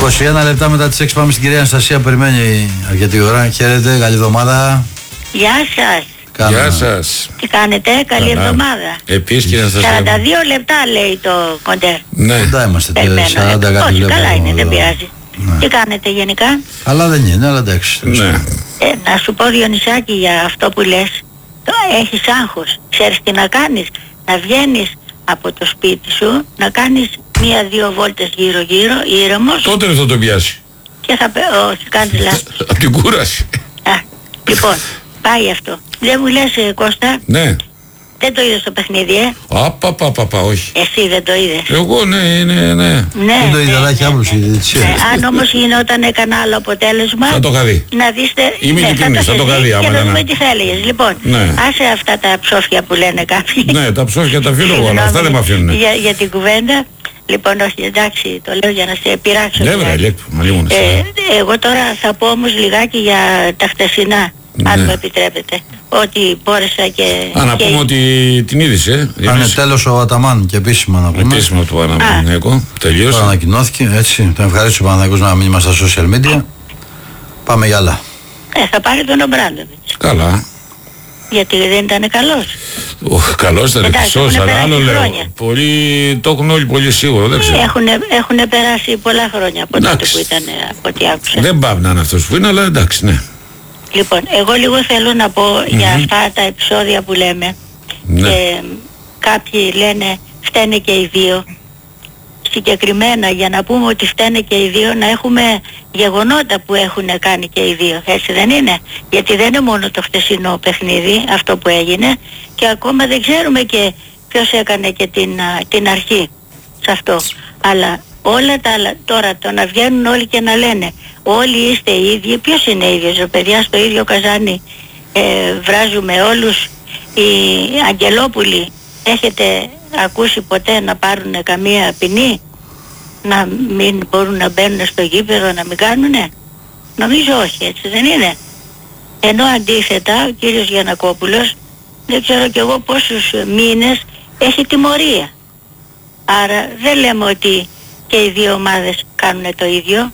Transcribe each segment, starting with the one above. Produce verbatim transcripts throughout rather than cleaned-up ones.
είκοσι ένα λεπτά μετά τις έξι πάμε στην κυρία Αναστασία, περιμένει αρκετή ώρα. Χαίρετε, καλή εβδομάδα. Γεια σας. Κάνα. Γεια σας. Τι κάνετε, καλή Καλά. εβδομάδα. Επίσης κυρία Αναστασία. σαράντα δύο λεπτά λέει το κοντέρ. Ναι. Κοντά είμαστε, Περιμένω. σαράντα κάτι Όχι, λεπτά. καλά είναι, δεν εδώ. πειράζει. Ναι. Τι κάνετε γενικά? Αλλά δεν είναι, αλλά εντάξει. Ναι. Ε, να σου πω Διονυσάκη για αυτό που λες. Το έχεις άγχος. Ξέρεις τι να κάνεις? Να βγαίνεις από το σπίτι σου, να κάνεις μία-δύο βόλτες γύρω-γύρω, ήρεμος, Τότε δεν θα το πιάσει. και θα... πε- όχι, κάνεις λάθος. Από την κούραση. Α, λοιπόν, πάει αυτό. Δεν μου λες, ε, Κώστα, Ναι. δεν το είδες το παιχνίδι, ε? Απαπαπαπα, όχι. Εσύ δεν το είδες? Εγώ ναι, ναι, ναι. Ναι, Δεν το είδα, αλλά έχει ναι, άποψη η διαιτησία. ναι. Αν όμως γινόταν κανένα άλλο αποτέλεσμα, Θα το είχα δει. να δείστε... Είμαι ναι, ειλικρινής, θα το είχα δει, Και άμα να ήταν. δούμε τι θα έλεγες. Λοιπόν, Ναι. άσε αυτά τα ψόφια που λένε κάποιοι. Ναι, τα ψόφια τα αφήνω εγώ, αλλά αυτά δεν με αφήνουν. Για, για την κουβέντα. Λοιπόν, όχι, εντάξει, το λέω για να σε πειράξω. Ναι, δηλαδή. βρε, λέκτο, μα λίγο να Ε, σε. εγώ τώρα θα πω όμως λιγάκι για τα χτεσινά, αν Ναι. μου επιτρέπετε. Ότι μπόρεσα και... Α, να και- πούμε ότι την είδησε. Κάνε τέλος ο Αταμάν και επίσημα να πούμε. Επίσημα του Παναθηναϊκού. Τελείωσε. Τώρα ανακοινώθηκε, έτσι. Τον ευχαρίστω ο Παναθηναϊκός να μην είμαστε στα social media. Πάμε για άλλα. Ε, θα πάρει τον Ομπράντοβιτς. Καλά. Γιατί δεν ήταν καλός. Οχ, καλός ήταν Εντάξει, επισός, έχουνε αλλά περάσει άλλο λέω. χρόνια. Πολύ, το έχουν όλοι πολύ σίγουρο, δεν ξέρω. Έχουν, έχουν περάσει πολλά χρόνια από τότε Εντάξει. που ήταν, από ό,τι άκουσα. Δεν πάει να είναι αυτός που είναι, αλλά εντάξει, ναι. Λοιπόν, εγώ λίγο θέλω να πω για αυτά τα επεισόδια που λέμε. Ναι. Ε, κάποιοι λένε φταίνε και οι δύο. Συγκεκριμένα για να πούμε ότι φταίνε και οι δύο, να έχουμε γεγονότα που έχουν κάνει και οι δύο. Έτσι δεν είναι? Γιατί δεν είναι μόνο το χτεσινό παιχνίδι αυτό που έγινε, και ακόμα δεν ξέρουμε και ποιος έκανε και την, α, την αρχή σε αυτό. Αλλά όλα τα άλλα, τώρα το να βγαίνουν όλοι και να λένε όλοι είστε οι ίδιοι, ποιος είναι ίδιος? Ο παιδιά στο ίδιο καζάνι ε, βράζουμε όλους. Οι Αγγελόπουλοι, έχετε ακούσει ποτέ να πάρουν καμία ποινή? Να μην μπορούν να μπαίνουν στο γήπεδο, να μην κάνουνε? Νομίζω όχι, έτσι δεν είναι? Ενώ αντίθετα ο κύριος Γιαννακόπουλος δεν ξέρω κι εγώ πόσους μήνες έχει τιμωρία. Άρα δεν λέμε ότι και οι δύο ομάδες κάνουν το ίδιο.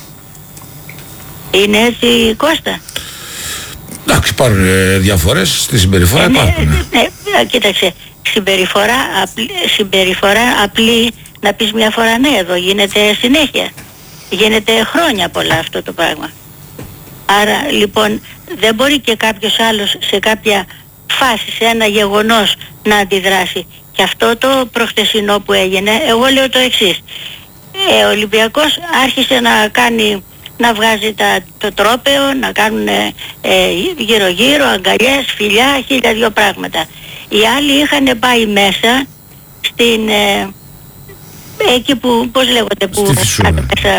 Είναι έτσι, Κώστα? Εντάξει, υπάρχουν ε, διαφορές στη συμπεριφορά, Ε, ναι, υπάρχουν. ναι, ναι, κοίταξε, συμπεριφορά απλή, συμπεριφορά απλή, να πεις μια φορά ναι, εδώ γίνεται συνέχεια. Γίνεται χρόνια πολλά αυτό το πράγμα. Άρα λοιπόν δεν μπορεί και κάποιος άλλος σε κάποια φάση, σε ένα γεγονός να αντιδράσει. Και αυτό το προχτεσινό που έγινε, εγώ λέω το εξής. Ε, ο Ολυμπιακός άρχισε να κάνει, να βγάζει τα, το τρόπαιο, να κάνουν ε, γύρω γύρω, αγκαλιές, φιλιά, χίλια δυο πράγματα. Οι άλλοι είχαν πάει μέσα στην, ε, εκεί που, πώς λέγονται, που... Στη Φυσούνα. μέσα,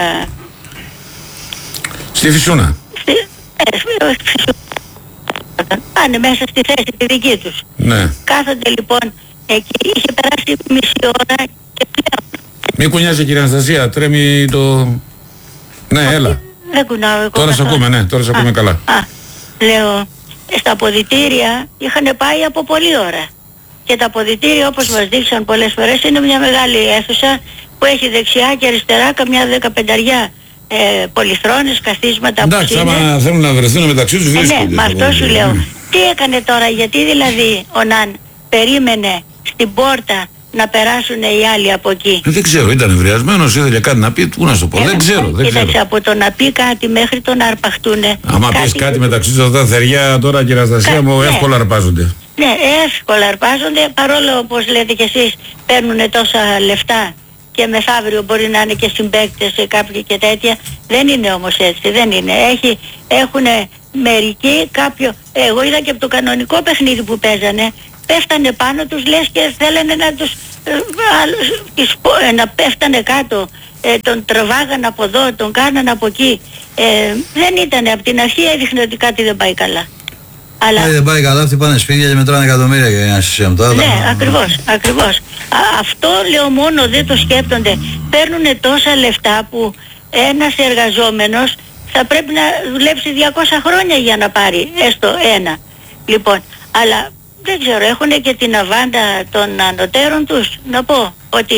Στη Φυσούνα. στη, ε, όχι, Φυσούνα. Πάνε μέσα στη θέση τη δική τους. Ναι. Κάθονται λοιπόν εκεί, είχε περάσει μισή ώρα και πλέον. Μην κουνιάζει κυρία Αναστασία, τρέμει το... Ναι, έλα. Δεν κουνάω εγώ. Τώρα σε καθόλου. ακούμε, ναι, τώρα σε ακούμε Α, καλά. Α, λέω, στα αποδυτήρια είχαν πάει από πολλή ώρα. Και τα αποδυτήρια, όπως μας δείξαν πολλές φορές, είναι μια μεγάλη αίθουσα που έχει δεξιά και αριστερά καμιά δεκαπενταριά ε, πολυθρόνες, καθίσματα. Εντάξει, που είναι. άμα θέλουν να βρεθούν μεταξύ τους Ε, ναι, βρίσκονται. με αυτό σου λέω. Τι έκανε τώρα, γιατί δηλαδή ο Ναν περίμενε στην πόρτα να περάσουν οι άλλοι από εκεί? Ε, δεν ξέρω, ήταν ευριασμένος, ήθελε κάτι να πει, πού να σου το πω, δεν ξέρω, δεν Κοίταξε, ξέρω. από το να πει κάτι μέχρι το να αρπαχτούνε. Άμα πεις κάτι μεταξύ τους αυτά τα θεριά τώρα κυρία Αναστασία Κα- μου, ναι. εύκολα αρπάζονται. Ναι, εύκολα αρπάζονται, παρόλο όπως λέτε κι εσείς παίρνουν τόσα λεφτά και μεθαύριο μπορεί να είναι και συμπαίκτες σε κάποιοι και τέτοια. Δεν είναι όμως έτσι, δεν είναι. Έχει, έχουνε μερικοί κάποιο, εγώ είδα και από το κανονικό παιχνίδι που παίζανε, πέφτανε πάνω τους λες και θέλανε να τους, ε, άλλους, τις πο- ε, να πέφτανε κάτω, ε, τον τραβάγαν από εδώ, τον κάναν από εκεί. Ε, δεν ήτανε, από την αρχή έδειχνε ότι κάτι δεν πάει καλά. Αλλά... Ε, δεν πάει καλά, αυτοί πάνε σπίτια και μετράνε εκατομμύρια για ένα σύστημα. Τώρα Ναι, τα- ακριβώς, ακριβώς. Α, αυτό λέω μόνο δεν το σκέπτονται. Παίρνουν τόσα λεφτά που ένας εργαζόμενος θα πρέπει να δουλέψει διακόσια χρόνια για να πάρει έστω ένα. Λοιπόν, αλλά δεν ξέρω, έχουν και την αβάντα των ανωτέρων τους, να πω, ότι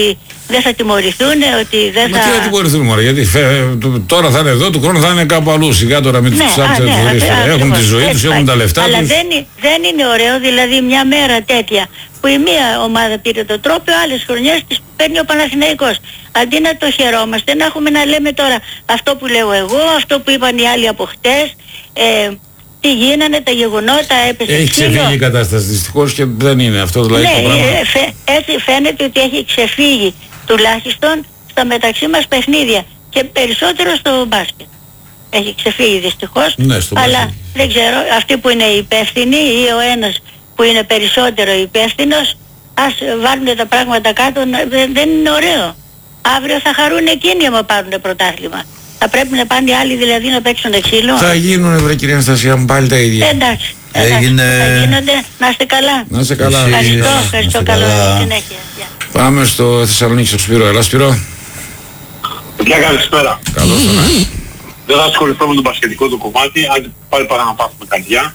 δεν θα τιμωρηθούν, ότι δεν Μα θα... τι να τιμωρηθούν μωρέ, γιατί φε, τώρα θα είναι εδώ, του χρόνου θα είναι κάπου αλλού. Σιγά τώρα μην τους ψάξετε ναι, φορείς. Έχουν τη ζωή τους, έχουν τα λεφτά τους. Αλλά δεν, είναι- δεν είναι ωραίο, δηλαδή μια μέρα τέτοια που η μία ομάδα πήρε το τρόπαιο, άλλες χρονιές τις παίρνει ο Παναθηναϊκός. Αντί να το χαιρόμαστε, να έχουμε να λέμε τώρα αυτό που λέω εγώ, αυτό που είπαν οι άλλοι από χτες, ε, τι γίνανε, τα γεγονότα, έπεσε Έχει ξύλο. ξεφύγει η κατάσταση δυστυχώς και δεν είναι αυτό δηλαδή το Ναι, πράγμα. ε, φαι- έτσι φαίνεται ότι έχει ξεφύγει τουλάχιστον στα μεταξύ μας παιχνίδια και περισσότερο στο μπάσκετ. Έχει ξεφύγει δυστυχώς, Ναι, στο αλλά μπάσκετ. δεν ξέρω, αυτοί που είναι υπεύθυνοι ή ο ένας που είναι περισσότερο υπεύθυνος, ας βάλουν τα πράγματα κάτω, να- δεν, δεν είναι ωραίο. Αύριο θα χαρούν εκείνοι άμα πάρουν πρωτάθλημα. Θα πρέπει να πάνε οι άλλοι δηλαδή να παίξουν ξύλο. Θα γίνουνε βρε κυρία Αναστασία μου πάλι τα ίδια. Εντάξει, εντάξει, Έγινε- θα γίνονται, να είστε καλά. Να είσαι καλά. Εσύ- Ευχαριστώ, να ευχαριστώ, είστε καλό καλά. συνέχεια. Γεια. Πάμε στο Θεσσαλονίκη στο Σπύρο. Έλα Σπύρο. Παιδιά, καλησπέρα. Καλώς το να. Δεν θα ασχοληθώ με το μπασκετικό του κομμάτι, αν και πάλι παρά να πάθουμε καρδιά.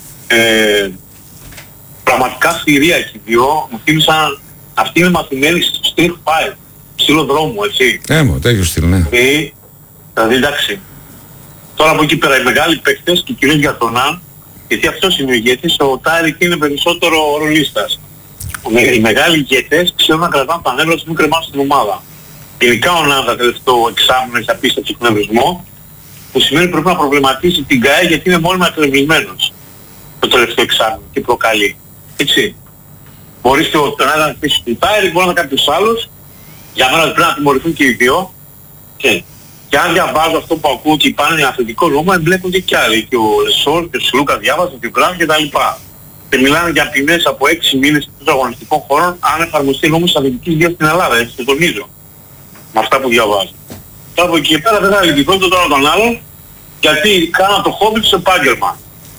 Ε, πραγματικά σφυρία εκεί δύο, μου θύμισαν, αυτή είναι μαθημένη στο Street Fight, ψηλό δρόμο, έτσι. Ε, μου, τέτοιο στυλ, ναι. Δηλαδή, δηλαδή εντάξει. Τώρα από εκεί πέρα οι μεγάλοι παίκτες και κυρίως για τον Αν, γιατί αυτός είναι ο ηγέτης, ο Τάρικ είναι περισσότερο ρολίστας. Ο με- Οι μεγάλοι ηγέτες ξέρουν να κρατάνε τα νεύρα τους, μην κρεμάσουν στην ομάδα. Γενικά ο Ναν τα τελευταίο εξάμηνο έχει απίστευτο εκνευρισμό, που σημαίνει πρέπει να προβληματίσει την ΚΑΕ γιατί είναι μόνιμα εκνευρισμένος το τελευταίο εξάμηνο και προκαλεί. Έτσι. Μπορείς και ο Ναν να πεις του Τάρικ, μπορεί να είναι κάποιος άλλος, για μένα πρέπει να τιμωρηθούν και οι δύο. Και, και αν διαβάζω αυτό που ακούω και πάνε αθλητικό νόμο, εμπλέκονται και άλλοι. Και ο Ρεσόρ και ο Σλούκα διάβαζαν και ο Μπράουν και τα λοιπά. Και μιλάνε για ποινές από έξι μήνες εκτός αγωνιστικών χωρών αν εφαρμοστεί νόμος αθλητικής βίας στην Ελλάδα, έτσι το τονίζω. Με αυτά που διαβάζω. Τώρα από εκεί και πέρα δεν θα λυπηθώ το τώρα τον άλλον, γιατί κάνα το χόμπι του επάγγελμα.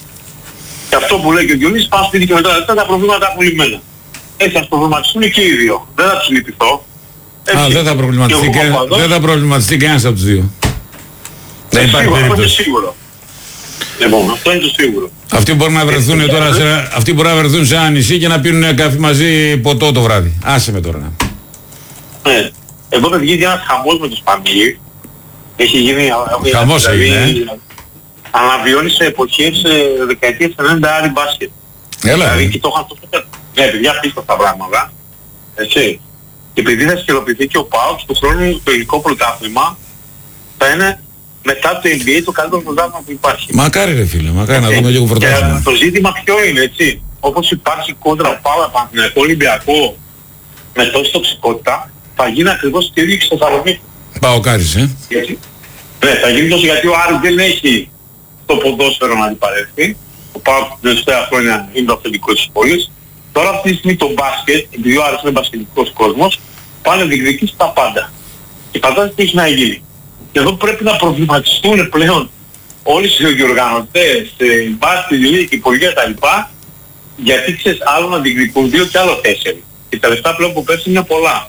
Και αυτό που λέει και ο Διονύσης, πάνε σπίτι και μετά αυτά τα προβλήματα έχουν λυμμένα. Έτσι ας προβληματιστούν και οι δύο. Δεν θα τους λυπηθώ. Α, δεν θα προβληματιστεί Και εγώ και, παπαδός, δεν θα προβληματιστεί κανένας από τους δύο. Δεν ε, υπάρχει σίγουρα, αυτό είναι περίπτωση. σίγουρο. Λοιπόν, αυτό είναι το σίγουρο. Αυτοί μπορεί να βρεθούν τώρα σε, αυτοί μπορεί να βρεθούν σε ένα νησί και να πίνουν καφέ μαζί ποτό το βράδυ. Άσε με τώρα να. Ναι. Εδώ θα βγει ένας χαμός με τους Παμίλη. Έχει γίνει... Χαμός έγινε, ε. Αναβιώνει σε εποχές ε, δεκαετίες ενενήντα άρι μπάσκετ. Έλα. Δηλαδή ε. και το είχαν αυτό. Ναι, παιδιά πίστευτα πράγματα. Έτσι. Και επειδή θα σκελοποιηθεί και ο ΠΑΟΚ του χρόνου το ελληνικό πρωτάθλημα θα είναι μετά το N B A το καλύτερο πρωτάθλημα που υπάρχει. Μακάρι ρε φίλε, μακάρι να δούμε λίγο Και πρωτάθλημα. το ζήτημα ποιο είναι, έτσι. Όπως υπάρχει κόντρα ΠΑΟΚ, Παναθηναϊκό, Ολυμπιακό με τόση τοξικότητα, θα γίνει ακριβώς το ίδιο και στο Θεσσαλονίκη. Πάω κάρις, ε. Γιατί, ναι, θα γίνει τόσο γιατί ο Άρης δεν έχει το ποδόσφαιρο να αντιπαρέλθει. Ο ΠΑΟΚ τα τελευταία χρόνια είναι το αυθεντικό της πόλης. Τώρα αυτή τη στιγμή το μπάσκετ, επειδή ο Άρης είναι μπασκετικός κόσμος, πάνε διεκδικήσει τα πάντα. Και φαντάζεστε τι έχει να γίνει. Και εδώ πρέπει να προβληματιστούν πλέον όλοι οι διοργανωτές, οι μπάσκετ, οι υπουργεία κτλ. Γιατί ξέρεις άλλο να διεκδικούν δύο και άλλο τέσσερι. Και τα λεφτά πλέον που πέφτουν είναι πολλά.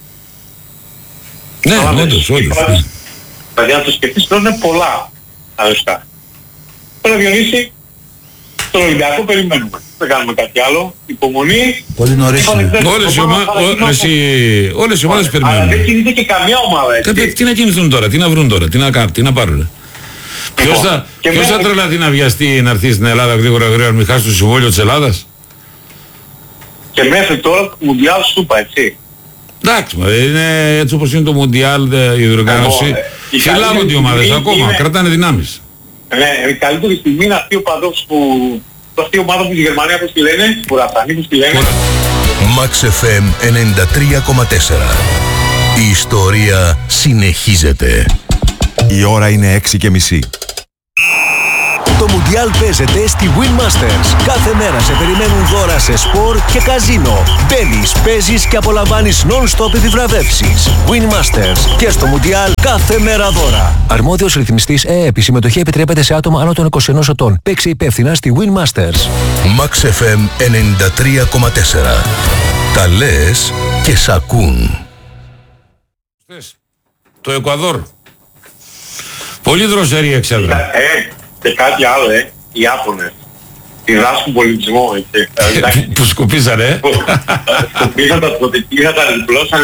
Ναι, Πάμε. όντως, όντως. ναι. Δηλαδή αν το σκεφτείς τώρα είναι πολλά τα λεφτά. Τώρα Διονύση, τον Ολυμπιακό περιμένουμε. Δεν κάνουμε κάτι άλλο. Υπομονή. Πολύ νωρίς είναι. Όλες οι ομα- όλες οι- όλες οι ομάδες Αλλά δεν περιμένουν. κινείται και καμία ομάδα έτσι. Κάτι, τι να κινηθούν τώρα, τι να βρουν τώρα, τι να κάνουν, τι να πάρουν. Ποιος θα, και ποιος θα μέχρι- τρελαθεί να βιαστεί να έρθει στην Ελλάδα γρήγορα γρήγορα να μην χάσει το συμβόλαιο της Ελλάδας. Και μέχρι τώρα το Μουντιάλ σου είπα έτσι. Εντάξει, μα, είναι έτσι όπως είναι το Μουντιάλ, ε, η διοργάνωση. Εγώ, ε, η Φυλάγονται οι καλύτερη ομάδες στιγμή ακόμα, είναι- κρατάνε δυνάμεις. Ναι, η καλύτερη στιγμή είναι αυτή ο παδός που... αυτή η ομάδα που στη Γερμανία πώς τη λένε, που Ραθανή πώς τη λένε. Max εφ εμ ενενήντα τρία κόμμα τέσσερα. Η ιστορία συνεχίζεται. Η ώρα είναι έξι και μισή. Το Μουντιάλ παίζεται στη Win Masters. Κάθε μέρα σε περιμένουν δώρα σε σπορ και καζίνο. Μπαίνεις, παίζεις και απολαμβάνεις non-stop επιβραβεύσεις. Win Masters και στο Μουντιάλ κάθε μέρα δώρα. Αρμόδιος ρυθμιστής ΕΕΠ. Η συμμετοχή επιτρέπεται σε άτομα άνω των είκοσι ενός ετών. Παίξε υπεύθυνα στη Win Masters. Max εφ εμ ενενήντα τρία κόμμα τέσσερα. Τα λες και σ' ακούν. Το Εκουαδόρ. Πολύ δροσερή εξέδρα. Ε, και κάτι άλλο, ε, οι Ιάπωνες. Διδάσκουν πολιτισμό, έτσι. Που- Που σκουπίζανε, ε. Σκοπίζαν τα πρωτοτύπια, τα διπλώσανε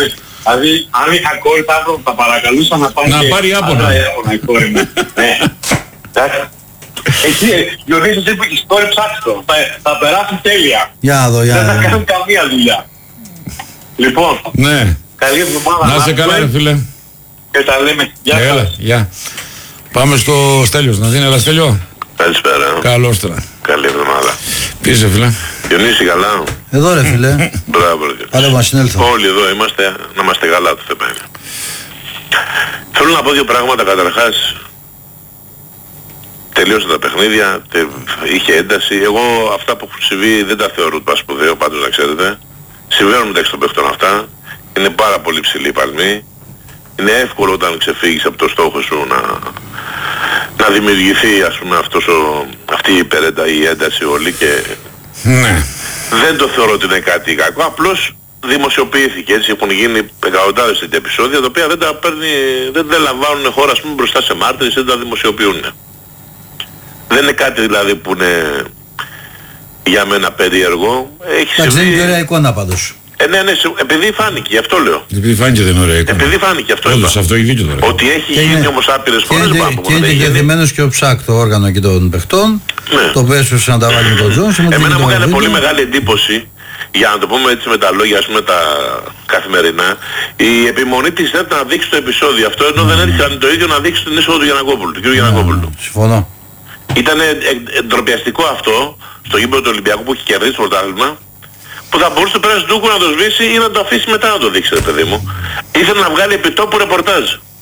Δηλαδή, αν είχα κόρη θα, θα παρακαλούσα να πάρει Να και πάρει άπονα. άντρα έπονα η κόρη μου. Ναι. Εντάξει. Εσύ, Διονύσης είπε και η κόρη ψάξτε το. Θα, θα περάσει τέλεια. Για να δω, για Δεν να θα δω. κάνουν καμία δουλειά. Λοιπόν, Ναι. καλή εβδομάδα. Να είσαι καλά ρε φίλε. Και τα λέμε. Γεια Έλα, σας. γεια. Πάμε στο Στέλιος. Να δίνει, έλα Στέλιο. Καλησπέρα. Καλώς τώρα. Καλή εβδομάδα. Τι είσαι φίλε. Διονύση, καλά. Εδώ ρε φίλε. Μπράβο, ρε. Πάλι να συνέλθω. Όλοι εδώ είμαστε, να είμαστε καλά το θέμα είναι. Θέλω να πω δύο πράγματα καταρχάς. Τελείωσαν τα παιχνίδια, τε, είχε ένταση. Εγώ αυτά που έχουν συμβεί δεν τα θεωρώ το σπουδαίο, πάντως να ξέρετε. Συμβαίνουν μεταξύ των παιχτών αυτά. Είναι πάρα πολύ ψηλή η παλμή. Είναι εύκολο όταν ξεφύγεις από το στόχο σου να, να δημιουργηθεί ας πούμε αυτός ο, αυτή η υπερέντα, η ένταση όλη και Ναι. δεν το θεωρώ ότι είναι κάτι κακό. Απλώς δημοσιοποιήθηκε έτσι, έχουν γίνει εκατοντάδες τέτοια επεισόδια τα οποία δεν τα παίρνει, δεν, δεν λαμβάνουν χώρα ας πούμε μπροστά σε μάρτυρες, δεν τα δημοσιοποιούν. Δεν είναι κάτι δηλαδή που είναι για μένα περίεργο. Έχει Εντάξει, δεν είναι και ωραία συμβεί... εικόνα πάντως. Ε, ναι, ναι, σε- επειδή φάνηκε, γι' αυτό λέω. Επειδή φάνηκε δεν είναι ωραία εικόνα. Επειδή φάνηκε, αυτό είπα. Όντως, αυτό έχει δίκιο τώρα. Ότι έχει Και γίνει είναι- όμως άπειρες Και φορές, δεν είναι, πάμε και είναι έχει γίνει. γεδημένος και ο Ψάκ, το όργανο και των παιχτών. Ναι. Το οποίο έσωσε να τα βάλει με τον Τζόνς. Εμένα μου έκανε πολύ μεγάλη εντύπωση, για να το πούμε έτσι με τα λόγια, ας πούμε τα καθημερινά, η επιμονή της ΔΕΤ να δείξει το επεισόδιο αυτό, ενώ δεν έτυχαν το ίδιο να δείξει την είσοδο του Γιαννακόπουλου, του κ. Γιαννακόπουλου. Συμφωνώ. Ήταν ντροπιαστικό αυτό, στο γήπεδο του Ολυμπιακού που έχει κερδίσει το πρωτάθλημα, που θα μπορούσε πέρα του Ντούκου να το σβήσει ή να το αφήσει μετά να το δείξει, ρε παιδί μου. Ήθελε να βγάλει επιτόπου ρεπορτάζ.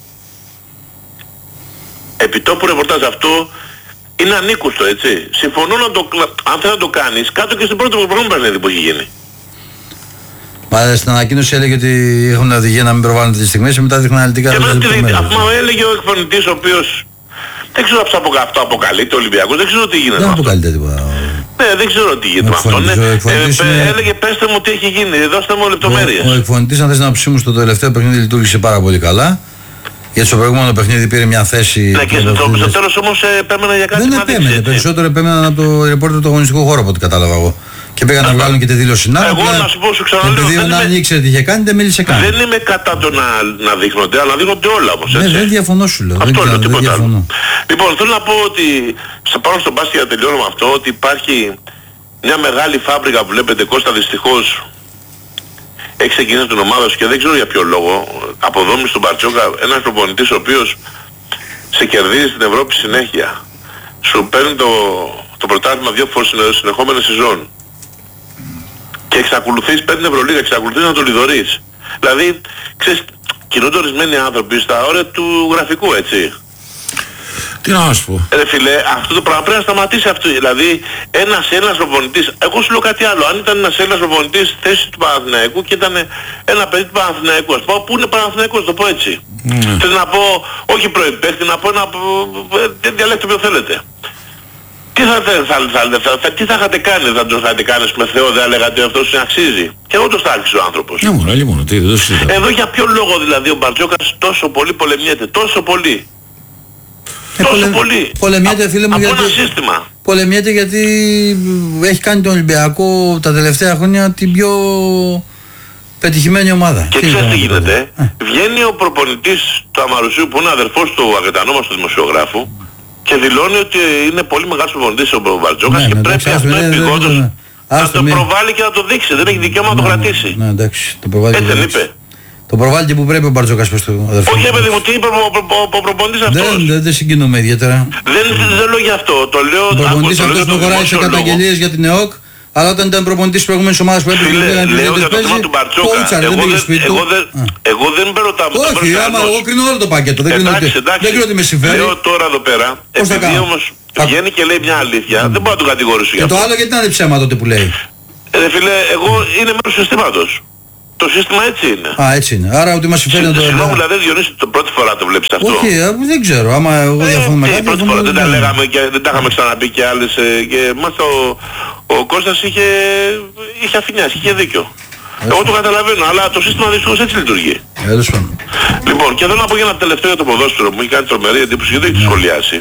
Επιτόπου ρεπορτάζ αυτό είναι ανήκουστο, έτσι. Συμφωνώ να το, αν θέλει να το κάνεις, κάτω και στην πρώτη προηγούμενη παιχνίδι που έχει γίνει. Μα στην ανακοίνωση έλεγε ότι έχουν οδηγία να μην προβάλλουν τις στιγμές και μετά δείχνουν αναλυτικά Και τις μετά τη λεπτομέρειες. αυτό έλεγε ο εκφωνητής ο οποίος δεν ξέρω αυτό απο- αυτό αποκαλείται ο Ολυμπιακός, δεν ξέρω τι γίνεται Δεν με αυτό. αποκαλείται τίποτα. Ναι, δεν ξέρω τι γίνεται με αυτό. εκφωνητής, Ναι. ο εκφωνητής Ε, είναι- Έλεγε πέστε μου τι έχει γίνει, δώστε μου λεπτομέρειες. Ο, ο εκφωνητής, αν θες να ψήμουν στο τελευταίο παιχνίδι, λειτουργήσε πάρα πολύ καλά. Γιατί στο προηγούμενο παιχνίδι πήρε μια θέση. Ναι, και στο, στο τέλος όμως ε, επέμενε για κάτι Δεν να δείξει, επέμενε. έτσι. Περισσότερο επέμεναν από το ρεπόρτερ του αγωνιστικού χώρου από ό,τι κατάλαβα εγώ. Και πήγαν να βγάλουν και τη δήλωση να. Εγώ να σου πω, σου ξαναλέω, Επειδή δεν ο Νάνι είμαι- ήξερε τι είχε κάνει, δεν μίλησε καν. Δεν είμαι κατά το να, να δείχνονται, αλλά δείχνονται όλα όμως, Ναι, έτσι. δεν διαφωνώ σου λέω. Δεν, Αυτό λέω, ξέρω, δεν τίποτα άλλο. διαφωνώ. Λοιπόν, θέλω να πω ότι σε πάνω στον μπάσκετ για να τελειώνω με αυτό, ότι υπάρχει μια μεγάλη φάμπρικα που βλέπετε, Κώστα, δυστυχώς έχει ξεκινήσει την ομάδα σου και δεν ξέρω για ποιο λόγο, αποδόμηση στον Μπαρτσόκα, ένας προπονητής ο οποίος σε κερδίζει στην Ευρώπη συνέχεια. Σου παίρνει το, το πρωτάθλημα δύο φορές συνε- συνεχόμενες σεζόν. Και εξακολουθείς, παίρνει την Ευρωλίγα, εξακολουθείς να το λιδωρείς. Δηλαδή, ξέρεις, κινούνται ορισμένοι άνθρωποι στα όρια του γραφικού, έτσι. Τι να σου πω. Ρε φίλε, αυτό το πράγμα πρέπει να σταματήσει αυτό. Δηλαδή, ένας ένας προπονητής, εγώ σου λέω κάτι άλλο. Αν ήταν ένας ένας προπονητής θέση του Παναθηναϊκού και ήταν ένα παιδί του Παναθηναϊκού, ας πω, που είναι Παναθηναϊκός, το πω έτσι. Ναι. Θέλω να πω, όχι προϋπέχτη, να πω ένα ε, διαλέκτο που θέλετε. Τι θα, θα, θα, θα, θα, θα, τι θα είχατε κάνει, θα το είχατε κάνει με Θεό, δεν λέγατε αυτός είναι αξίζει. Και εγώ το στάρχισε ο άνθρωπος. Ναι μόνο, άλλη μόνο. Τι, δεν το συζητάω. Εδώ για ποιο λόγο δηλαδή ο Μπαρτζόκας τόσο πολύ πολεμιέται, τόσο πολύ. Ε, τόσο πολε- πολύ. πολεμιέται, φίλε μου, από γιατί- ένα σύστημα. Πολεμιέται γιατί έχει κάνει τον Ολυμπιακό τα τελευταία χρόνια την πιο πετυχημένη ομάδα. Και Τι ξέρεις τι ήταν αυτό, γίνεται, ε? βγαίνει ο προπονητής του Αμαρουσίου που είναι αδερφός του αγετανόμαστου δημοσιογράφου και δηλώνει ότι είναι πολύ μεγάλος προπονητής ο Μπαρτζόκας Ναι, και ναι, πρέπει εντάξει, αυτό άστο, ναι, επιγόντως ναι, ναι. να Άστο, το μην- προβάλλει και να το δείξει. Δεν έχει δικαίωμα να το κρατήσει. Ναι, εντάξει, το προβάλλει. Έτσι και δεν που- είπε. Το προβάλλει και που πρέπει ο Μπαρτζόκας πες του αδερφού. Όχι παιδί μου, τι είπε ο, προ- ο, ο προπονητής αυτός. Δεν, δεν, δεν συγκινούμε ιδιαίτερα. Δεν, δεν λέω γι' αυτό. Το λέω, Ο προπονητής το λέω αυτός για το προχωράει σε δημόσιο λόγο. καταγγελίες για την ΕΟΚ, αλλά όταν ήταν προπονητής της προηγούμενης ομάδας που έπρεπε Φίλε, να λέω πήγαινε για το θέμα του Μπαρτσόκα. κόουτσαρε, δεν Εγώ πήγε δεν, σπίτι εγώ του. δεν, Α. εγώ δεν παίρνω τα τα Όχι, παίρνω άμα κανένας. εγώ κρίνω όλο το πακέτο. Δεν κρίνω Εντάξει, ότι- εντάξει. δεν κρίνω ότι με συμφέρει. Λέω τώρα εδώ πέρα, Πώς θα επειδή κάνω? όμως Θα- βγαίνει και λέει μια αλήθεια, δεν μπορώ να τον κατηγορήσω Και για το αυτό. άλλο γιατί να είναι ψέμα τότε που λέει. Ε, Ρε φίλε, εγώ είναι μέρος του συστήματος. Το σύστημα έτσι είναι. Α, έτσι είναι. Άρα ότι μας συμφέρει να το. Συγγνώμη, δηλαδή Διονύση, το πρώτη φορά το βλέπεις αυτό. Όχι, ε, δεν ξέρω. Άμα εγώ Ε, διαφωνώ με τι, κάτι. πρώτη διαφωνώ φορά με δεν τα κάτι. λέγαμε και δεν τα είχαμε ξαναπεί και άλλες ε, και μάλιστα ο, ο Κώστας είχε, είχε αφηνιάσει, είχε δίκιο. Εγώ το καταλαβαίνω, αλλά το σύστημα δυστυχώς έτσι λειτουργεί. Τέλος πάντων. Λοιπόν, και θέλω να πω για ένα τελευταίο για το ποδόσφαιρο που μου έχει κάνει τρομερή εντύπωση και δεν έχει σχολιάσει.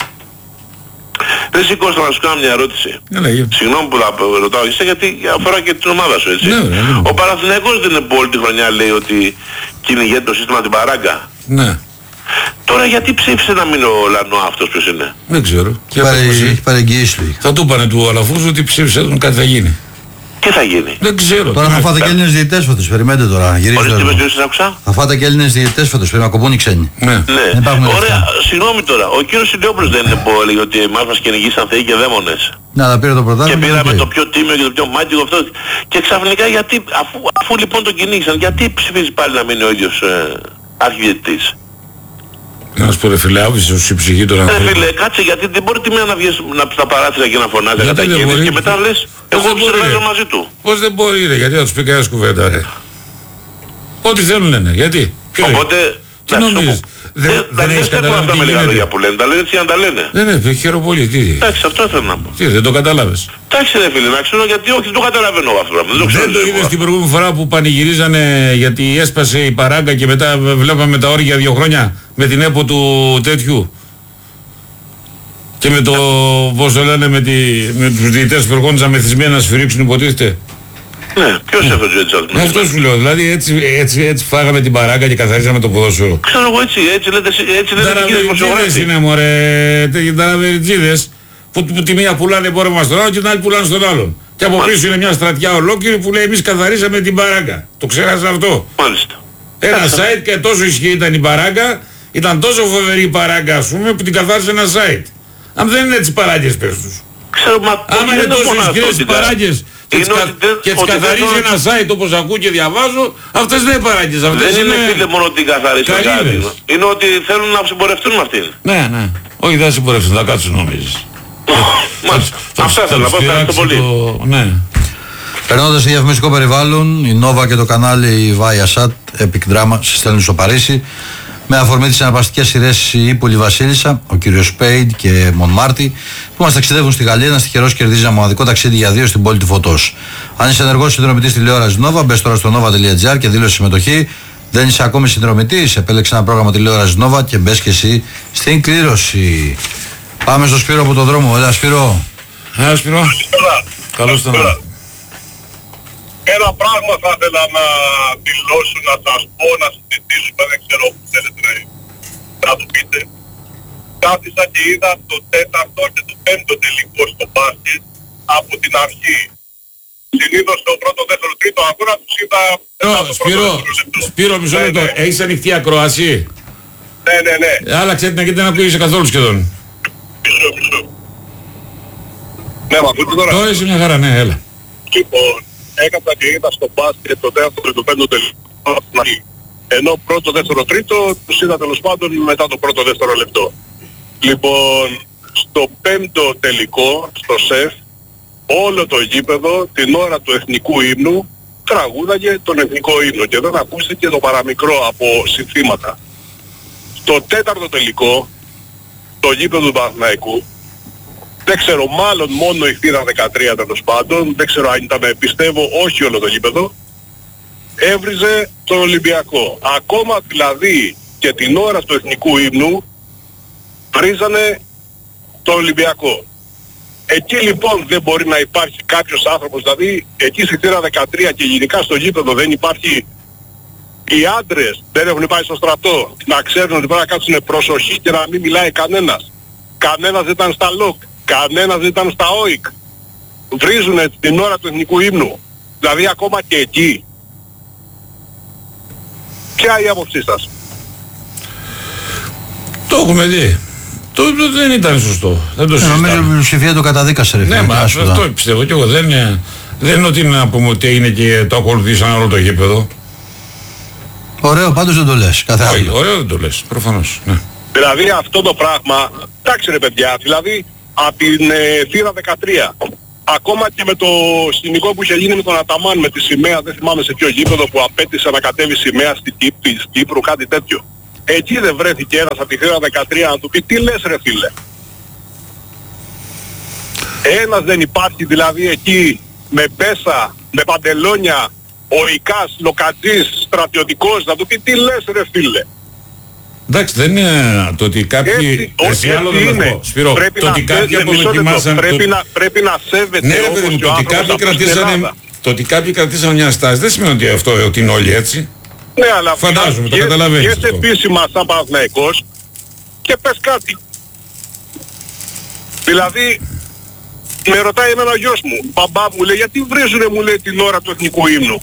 Δεν σηκώστα να σου κάνω μια ερώτηση. Ναι, λέγε. Συγγνώμη που θα ρωτάω εσένα γιατί αφορά και την ομάδα σου, έτσι. Ναι, ναι, ναι. Ο Παναθηναϊκός δεν είναι που όλη τη χρονιά λέει ότι κυνηγέται το σύστημα την παράγκα. Ναι. Τώρα γιατί ψήφισε να μην ο Λανό αυτός ποιος είναι? Δεν ξέρω. Έχει παρεγγιήσει lui. Θα του είπανε του Αλαφούζου ότι ψήφισε τον, κάτι θα γίνει. Τι θα γίνει? Δεν ξέρω. Τώρα θα φάτε και Έλληνες διαιτητές φέτος, περιμένετε τώρα. Θα φάτε και Έλληνες διαιτητές φέτος, πρέπει να κοπούν οι ξένοι. Ναι. Ναι. Ωραία, συγγνώμη τώρα. Ο κύριος Ηλιόπουλος δεν είναι που έλεγε ότι εμάς μας κυνηγήσαν θεοί και δαίμονες? Ναι, αλλά πήρε το πρωτάθλημα. Και πήραμε το πιο τίμιο και το πιο μάτιο αυτό. Και ξαφνικά γιατί, αφού, αφού λοιπόν τον κυνήγησαν, γιατί ψηφίζει πάλι να μείνει ο ίδιος ε, αρχιδιαιτητής? Να σου πω ρε φίλε, άβησες η ψυχή του να Ρε φίλε, κάτσε, γιατί δεν μπορεί τη μέρα να βγεις να, στα παράθυρα και να φωνάζει κατά εκείνες και μετά λες εγώ συνεργάζομαι μαζί του. Πώς δεν μπορεί ρε, γιατί θα τους πει κανένας κουβέντα ρε. Ό,τι θέλουν λένε, γιατί. Οπότε, τι νομίζεις, δεν έχεις καταλάβει τι γίνεται. Που λένε, τα λένε έτσι να τα λένε. Ναι, ναι, χαίρομαι πολύ, τι. Εντάξει, αυτό θέλω να πω. Τι, δεν το κατάλαβες. Εντάξει ρε φίλε, να ξέρω γιατί όχι, δεν το καταλαβαίνω αυτό. Δεν το είδες την προηγούμενη φορά που πανηγυρίζανε γιατί έσπασε η παράγκα και μετά βλέπαμε τα όρια δύο χρόνια με την έπο του τέτοιου. Και με το, πώς το λένε, με, τη, με τους διαιτητές που ερχόντουσαν μεθυσμένοι να σφυρίξουν υποτίθεται. Ναι, ποιος είναι αυτός ο Τζέτζαλ? Αυτό σου λέω, δηλαδή έτσι, έτσι, έτσι φάγαμε την παράγκα και καθαρίζαμε το ποδόσφαιρο. Ξέρω εγώ έτσι, έτσι λέτε, έτσι λέτε και οι δημοσιογράφοι. Είναι μωρέ, ταραβεριτζίδες που, που τη μία πουλάνε εμπόρευμα στον άλλον και την άλλη πουλάνε στον άλλον. Και από πίσω είναι μια στρατιά ολόκληρη που λέει εμείς καθαρίσαμε την παράγκα. Το ξέχασα αυτό. Μάλιστα. Ένα site και τόσο ισχυρή ήταν η παράγκα, ήταν τόσο φοβερή η παράγκα ας πούμε που την καθάρισε ένα site. Αν δεν είναι έτσι παράγκες πες τους. Ξέρω, μα άμα είναι τόσο ισχυρές οι παράγκες και τις, κα, και τις καθαρίζει ένα site όπως ακούω και διαβάζω, αυτές δεν είναι παράγκες. Δεν είναι φίλε μόνο ότι καθαρίζει κάτι. Είναι ότι θέλουν να συμπορευτούν με αυτήν. Ναι, ναι. Όχι, δεν θα συμπορευτούν, θα κάτσουν νομίζεις. Αυτά θέλω να πω, ευχαριστώ πολύ. Ναι. Περνώντας στο διαφημιστικό περιβάλλον, η Νόβα και το κανάλι Viasat Epic Drama σε στέλνουν στο Παρίσι με αφορμή τις συναρπαστικές σειρές η Ύπουλη Βασίλισσα, ο κύριος Σπέιντ και Μον Μάρτι που μας ταξιδεύουν στη Γαλλία. Ένας τυχερός κερδίζει ένα μοναδικό ταξίδι για δύο στην πόλη του Φωτός. Αν είσαι ενεργός συνδρομητής τηλεόρασης Νόβα, μπες τώρα στο nova τελεία gr και δήλωσε συμμετοχή. Δεν είσαι ακόμη συνδρομητής, επέλεξε ένα πρόγραμμα τηλεόρασης Νόβα και μπες και εσύ στην κλήρωση. Πάμε στο Σπύρο από τον δρόμο. Έλα Σπύρο. Έλα Σπύρο. Καλώς τον άλλο. Ένα πράγμα θα ήθελα να δηλώσω, να σας πω, να συζητήσουμε, δεν ξέρω που θέλετε να το πείτε. Κάθισα και είδα το τέταρτο και το πέμπτο τελικό στο μπάσκετ από την αρχή. Συνήθως το πρώτο, δεύτερο, τρίτο αγώνα τους είδα... Oh, Σπύρο, Σπύρο, μισό λεπτό. Ναι, ναι. Έχεις ανοιχτή ακροασία? Ναι, ναι, ναι. Άλλαξε την γιατί δεν ακούγεσαι καθόλου σχεδόν. Μισό, μισό. Ναι, μα ακούτε τώρα. Τώρα είσαι μια χαρά, ναι, έλα. Λοιπόν, έκανα και είδα στο μπάσκετ το τέταρτο και το πέμπτο τελικό από την αρχή. Ενώ πρώτο, δεύτερο, τρίτο τους είδα τέλος πάντων μετά το πρώτο, δεύτερο λεπτό. Λοιπόν, στο πέμπτο τελικό, στο ΣΕΦ, όλο το γήπεδο την ώρα του εθνικού ύμνου τραγούδαγε τον εθνικό ύμνο και δεν ακούστηκε το παραμικρό από συνθήματα. Στο τέταρτο τελικό, το γήπεδο του Παναθηναϊκού, δεν ξέρω, μάλλον μόνο η θύρα δεκατρία τέλος πάντων, δεν ξέρω αν ήταν, πιστεύω όχι όλο το γήπεδο, έβριζε τον Ολυμπιακό. Ακόμα δηλαδή και την ώρα του εθνικού ύμνου βρίζανε τον Ολυμπιακό. Εκεί λοιπόν δεν μπορεί να υπάρχει κάποιος άνθρωπος, δηλαδή εκεί στη θύρα δεκατρία και γενικά στο γήπεδο δεν υπάρχει, οι άντρες δεν έχουν πάει στο στρατό, να ξέρουν ότι πρέπει να κάτσουν προσοχή και να μην μιλάει κανένας. Κανένας δεν ήταν στα ΛΟΚ, κανένας δεν ήταν στα ΟΙΚ. Βρίζουνε την ώρα του εθνικού ύμνου. Δηλαδή ακόμα και εκεί. Ποια η άποψή σας? Το έχουμε δει. Το, το δεν ήταν σωστό. Δεν το συζητάμε. Νομίζω η πλειοψηφία το καταδίκασε ρε φίλε. Ναι, μα αυτό πιστεύω και εγώ. Δεν είναι, δεν είναι ότι είναι να πούμε ότι είναι και το ακολουθήσαν όλο το γήπεδο. Ωραίο πάντως δεν το λες. Κάθε Όχι, ωραίο δεν το λες. Προφανώς. Ναι. Δηλαδή αυτό το πράγμα, εντάξει ρε παιδιά, δηλαδή από την ε, θύρα δεκατρία, ακόμα και με το σκηνικό που είχε γίνει με τον Αταμάν με τη σημαία, δεν θυμάμαι σε ποιο γήπεδο που απέτησε να κατέβει σημαία στην Κύπρου, κάτι τέτοιο. Εκεί δεν βρέθηκε ένας από τη θύρα δεκατρία να του πει τι λες ρε φίλε. Ένας δεν υπάρχει δηλαδή εκεί με πέσα, με παντελόνια, ο Ικάς, Λοκατζής, στρατιωτικός, να του πει τι λες ρε φίλε. Εντάξει, δεν είναι το ότι κάποιοι... Έτσι, άλλο έτσι είναι. Πω, Σπύρο, πρέπει, το να ότι κάποιοι αποδοκιμάσαν... πρέπει, το... να, πρέπει να σέβεται ναι, όπως παιδί, και ο άνθρωπος κρατήσανε, το ότι κάποιοι κρατήσαν μια στάση δεν σημαίνει ότι αυτό ότι είναι όλοι έτσι. Ναι, αλλά φαντάζομαι, το καταλαβαίνεις. Βγες επίσημα σαν Παναθηναϊκός και πες κάτι. Δηλαδή, με ρωτάει εμένα ο γιος μου, μπαμπά μου λέει, γιατί βρίζουνε μου λέει την ώρα του εθνικού ύμνου.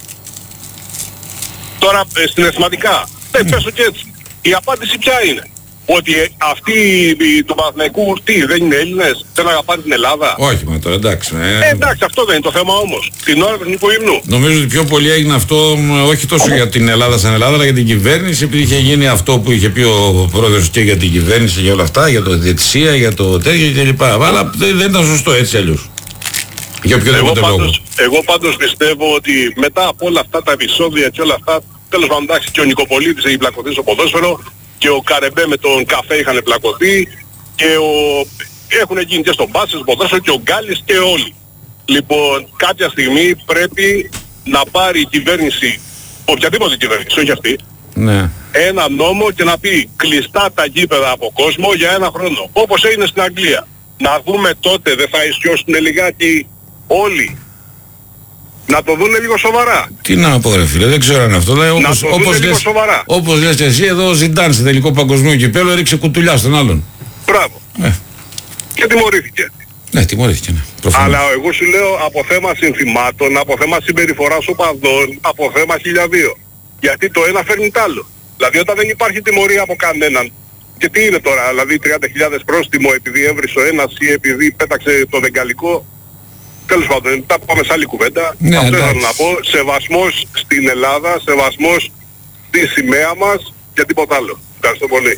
Τώρα ε, συναισθηματικά. Ε, πες το και έτσι. Η απάντηση ποια είναι? Ότι ε, αυτοί οι, του Παναθηναϊκού τι, δεν είναι Έλληνες, δεν αγαπάνε την Ελλάδα. Όχι με τώρα, εντάξει. Ε, ε, εντάξει, αυτό δεν είναι το θέμα όμως. Την ώρα του εθνικού ύμνου. Νομίζω ότι πιο πολύ έγινε αυτό όχι τόσο για την Ελλάδα σαν Ελλάδα, αλλά για την κυβέρνηση, επειδή είχε γίνει αυτό που είχε πει ο πρόεδρος και για την κυβέρνηση, για όλα αυτά, για το διαιτησία, για το τέτοιο κλπ. Αλλά δεν ήταν σωστό έτσι αλλιώς. Για οποιοδήποτε εγώ λόγο. Πάντως, εγώ πάντως πιστεύω ότι μετά από όλα αυτά τα επεισόδια και όλα αυτά, τέλος πάντων εντάξει, και ο Νικοπολίτης έχει πλακωθεί στο ποδόσφαιρο και ο Καρεμπέ με τον Καφέ είχαν πλακωθεί και ο... έχουν γίνει και στον μπάσκετ, στο ποδόσφαιρο και ο Γκάλης και όλοι. Λοιπόν, κάποια στιγμή πρέπει να πάρει η κυβέρνηση, οποιαδήποτε κυβέρνηση, όχι αυτή, ναι. ένα νόμο και να πει κλειστά τα γήπεδα από κόσμο για ένα χρόνο. Όπως έγινε στην Αγγλία. Να δούμε τότε, δεν θα ισιώσουν λιγάκι όλοι. Να το δούνε λίγο σοβαρά. Τι να πω ρε φίλε, δεν ξέρω αν αυτό. Δηλαδή, όπως, να το όπως, δούνε λίγο λες, σοβαρά. όπως λες εσύ εδώ ο Ζιντάν σε τελικό παγκοσμίου κυπέλλου έριξε κουτουλιά στον άλλον. Μπράβο. Ε. Και τιμωρήθηκε. Ναι, τιμωρήθηκε, ναι. Προφανώς. Αλλά εγώ σου λέω από θέμα συνθημάτων, από θέμα συμπεριφοράς οπαδών, από θέμα χίλια δύο. Γιατί το ένα φέρνει τ' άλλο. Δηλαδή όταν δεν υπάρχει τιμωρία από κανέναν. Και τι είναι τώρα, δηλαδή τριάντα χιλιάδες πρόστιμο επειδή έβρισε ο ένας ή επειδή πέταξε το βεγγαλικό. Τέλος πάντων, τα πάμε σε άλλη κουβέντα. Ναι, αυτό θέλω να πω. Σεβασμός στην Ελλάδα, σεβασμός στη σημαία μας και τίποτα άλλο. Ευχαριστώ πολύ.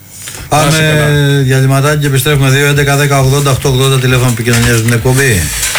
Πάμε διαλυματάκι και επιστρέφουμε δύο έντεκα δέκα ογδόντα οκτακόσια ογδόντα τηλέφωνο επικοινωνίας με την εκπομπή.